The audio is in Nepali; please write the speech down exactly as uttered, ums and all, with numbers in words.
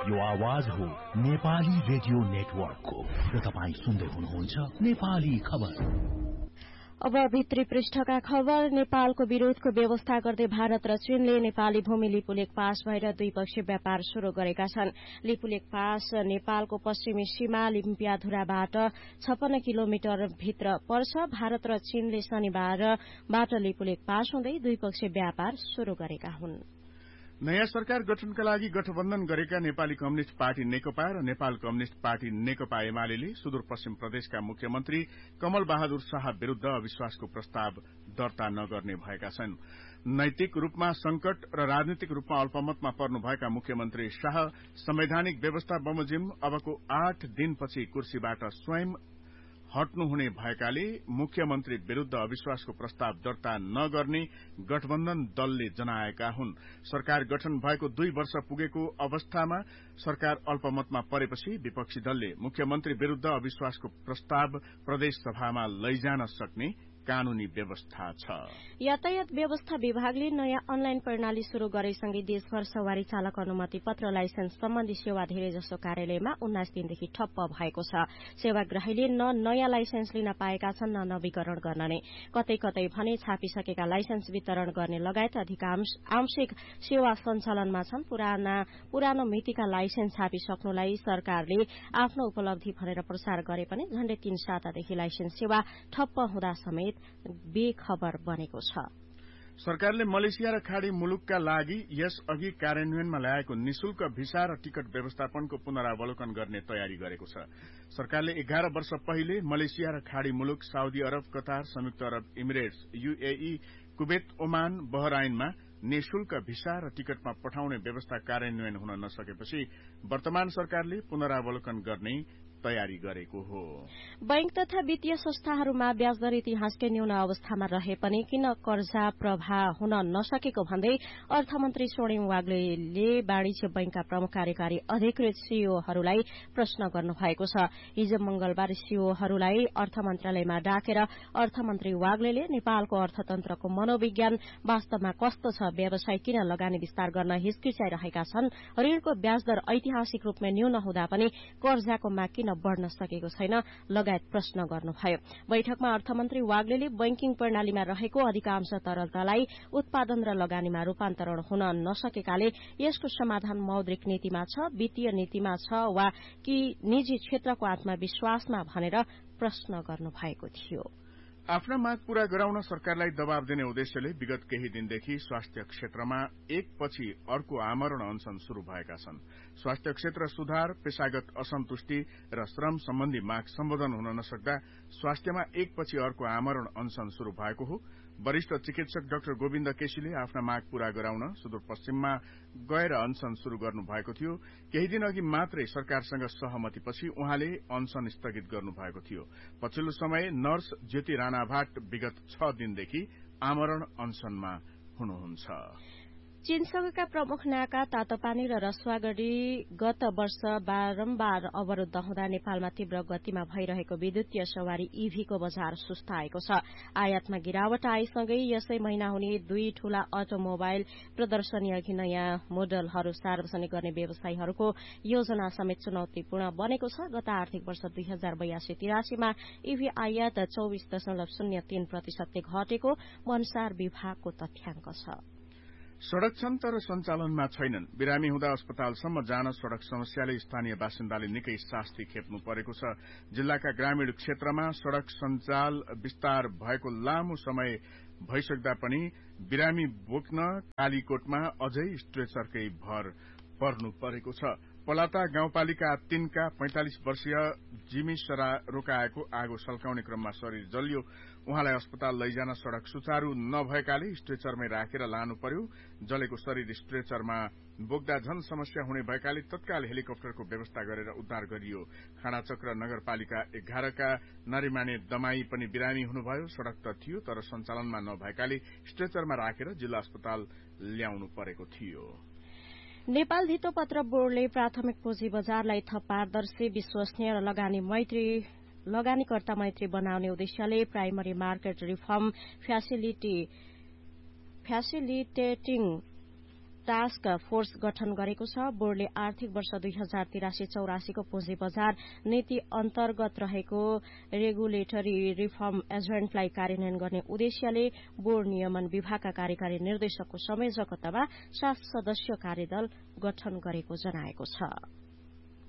यो आवाज हो नेपाली रेडियो नेटवर्कको र तपाई सुन्दै हुनुहुन्छ नेपाली खबर। अब भित्री पृष्ठका खबर। नेपालको विरोधको व्यवस्था गर्दै भारत र चीनले नेपाली भूमि लिपुलेक पास भएर द्विपक्षीय व्यापार शुरू गरेका छन्। लिपुलेक पास नेपालको पश्चिमी सीमा लिम्पियाधुराबाट छप्पन्न किलोमिटर भित्र पर्छ। भारत र चीनले शनिबारबाट लिपुलेक पास हुँदै द्विपक्षीय व्यापार शुरू गरेका हुन्। नयाँ सरकार गठनका लागि गठबन्धन गरेका नेपाली कम्युनिष्ट पार्टी नेकपा र नेपाल कम्युनिष्ट पार्टी नेकपा एमाले सुदूरपश्चिम प्रदेशका मुख्यमन्त्री कमल बहादुर शाह विरूद्ध अविश्वासको प्रस्ताव दर्ता नगर्ने भएका छन्। नैतिक रूपमा संकट र राजनीतिक रूपमा अल्पमतमा पर्नुभएका मुख्यमन्त्री शाह संवैधानिक व्यवस्था बमोजिम अबको आठ दिनपछि कुर्सीबाट स्वयं हट्नुहुने भएकाले मुख्यमन्त्री विरूद्ध अविश्वासको प्रस्ताव दर्ता नगर्ने गठबन्धन दलले जनाएका हुन्। सरकार गठन भएको दुई वर्ष पुगेको अवस्थामा सरकार अल्पमतमा परेपछि विपक्षी दलले मुख्यमन्त्री विरूद्ध अविश्वासको प्रस्ताव प्रदेश सभामा लैजान सक्ने कानूनी व्यवस्था छ। यातायात व्यवस्था विभागले नयाँ अनलाइन प्रणाली शुरू गरेसँगै देशभर सवारी चालक अनुमति पत्र लाइसेन्स सम्बन्धी सेवा धेरैजसो कार्यालयमा उन्नाइस दिनदेखि ठप्प भएको छ। सेवाग्राहीले न नयाँ लाइसेन्स लिन पाएका छन् न नवीकरण गर्न नै। कतै कतै भने छापिसकेका लाइसेन्स वितरण गर्ने लगायत अधिकांश आंशिक सेवा सञ्चालनमा छन्। पुराना पुरानो मितिका लाइसेन्स छापिसक्नुलाई सरकारले आफ्नो उपलब्धि भनेर प्रचार गरे पनि झण्डै तीन सातादेखि लाइसेन्स सेवा ठप्प हुँदा समेत बेखबर बनेको छ। सरकारले मलेसिया र खाड़ी मुलुकका लागि यस अघि कार्यान्वयनमा ल्याएको निशुल्क भिसा र टिकट व्यवस्थापनको पुनरावलोकन गर्ने तयारी गरेको छ। सरकारले एघार वर्ष पहिले मलेसिया र खाड़ी मुलुक साउदी अरब, कतार, संयुक्त अरब इमिरेट्स, यूएई, कुवेत, ओमान, बहराइनमा निशुल्क भिसा र टिकटमा पठाउने व्यवस्था कार्यान्वयन हुन नसकेपछि वर्तमान सरकारले पुनरावलोकन गर्ने तयारी गरेको हो। बैंक तथा वित्तीय संस्थाहरूमा ब्याजदर इतिहासकै न्यून अवस्थामा रहे पनि किन कर्जा प्रवाह हुन नसकेको भन्दै अर्थमन्त्री स्वर्णिम वाग्लेले वाणिज्य बैंकका प्रमुख कार्यकारी अधिकृत सीईओहरूलाई प्रश्न गर्नुभएको छ। हिजो मंगलबार सीईओहरूलाई अर्थ मन्त्रालयमा डाकेर अर्थमन्त्री वाग्लेले नेपालको अर्थतन्त्रको मनोविज्ञान वास्तवमा कस्तो छ, व्यवसाय किन लगानी विस्तार गर्न हिचकिचाइरहेका छन्, ऋणको ब्याजदर ऐतिहासिक रूपमा न्यून हुँदा पनि कर्जाको माग किन बढ़न सकेको छैन लगायत प्रश्न गर्नुभयो। बैठकमा अर्थमन्त्री वाग्लेले बैंकिङ प्रणालीमा रहेको अधिकांश तरलतालाई उत्पादन र लगानीमा रूपान्तरण हुन नसकेकाले यसको समाधान मौद्रिक नीतिमा छ, वित्तीय नीतिमा छ वा कि निजी क्षेत्रको आत्मविश्वासमा भनेर प्रश्न गर्नुभएको थियो। आफ्ना माग पूरा गराउन सरकारलाई दबाव दिने उद्देश्यले विगत केही दिनदेखि स्वास्थ्य क्षेत्रमा एकपछि अर्को आमरण अनशन शुरू भएका छन्। स्वास्थ्य क्षेत्र सुधार, पेशागत असन्तुष्टि र श्रम सम्बन्धी माग सम्बोधन हुन नसक्दा स्वास्थ्यमा एकपछि अर्को आमरण अनशन शुरू भएको हो। वरिष्ठ चिकित्सक डाक्टर गोविन्द केसीले आफ्ना माग पूरा गराउन सुदूरपश्चिममा गएर अनशन शुरू गर्नु भएको थियो। केही दिन अघि मात्रै सरकारसँग सहमतिपछि उहाँले अनशन स्थगित गर्नु भएको थियो। पछिल्लो समय नर्स ज्योति राणाभाट विगत छ दिनदेखि आमरण अनशनमा हुनुहुन्छ। चीनसँगका प्रमुख नाका तातोपानी र रसुवागढ़ी गत वर्ष बारम्बार अवरूद्ध हुँदा नेपालमा तीव्र गतिमा भइरहेको विद्युतीय सवारी ईभीको बजार सुस्ताएको छ। आयातमा गिरावट आएसँगै यसै महिना हुने दुई ठूला अटोमोबाइल प्रदर्शनी अघि नयाँ मोडलहरू सार्वजनिक गर्ने व्यवसायीहरूको योजना समेत चुनौतीपूर्ण बनेको छ। गत आर्थिक वर्ष दुई हजार बयासी तिरासीमा ईभी आयात चौविस दशमलव शून्य तीन प्रतिशतले घटेको भन्सार विभागको तथ्याङ्क छ। सड़क छन् तर सञ्चालनमा छैनन्। बिरामी हुँदा अस्पतालसम्म जान सड़क समस्याले स्थानीय बासिन्दाले निकै शास्ति खेप्नु परेको छ। जिल्लाका ग्रामीण क्षेत्रमा सड़क सञ्जाल विस्तार भएको लामो समय भइसक्दा पनि बिरामी बोक्न कालीकोटमा अझै स्ट्रेचरकै भर पर्नु परेको छ। पलाता गाउँपालिका तीनका पैंतालिस वर्षीय जिमी सरा रोकाएको आगो सल्काउने क्रममा शरीर जलियो। उहाँलाई अस्पताल लैजान सड़क सुचारू नभएकाले स्ट्रेचरमै राखेर लानु पर्यो। जलेको शरीर स्ट्रेचरमा बोक्दा झन समस्या हुने भएकाले तत्काल हेलिकप्टरको व्यवस्था गरेर उद्धार गरियो। खाडाचक्र नगरपालिका एघारका नरिमाने दमाई पनि बिरामी हुनुभयो। सड़क त थियो तर सञ्चालनमा नभएकाले स्ट्रेचरमा राखेर जिल्ला अस्पताल ल्याउनु परेको थियो। नेपाल धितोपत्र बोर्डले प्राथमिक पुँजी बजारलाई थप पारदर्शी, विश्वसनीय र लगानी मैत्री लगानीकर्ता मैत्री बनाउने उद्देश्यले primary market reform facility फ्यासिलिटेटिङ task force गठन गरेको छ। बोर्डले आर्थिक वर्ष दुई हजार तिरासी चौरासीको पुँजी बजार नीति अन्तर्गत रहेको रेगुलेटरी रिफर्म एजेन्टलाई कार्यान्वयन गर्ने उद्देश्यले बोर्ड नियमन विभागका कार्यकारी निर्देशकको संयोजकत्वमा सात सदस्यीय कार्यदल गठन गरेको जनाएको छ।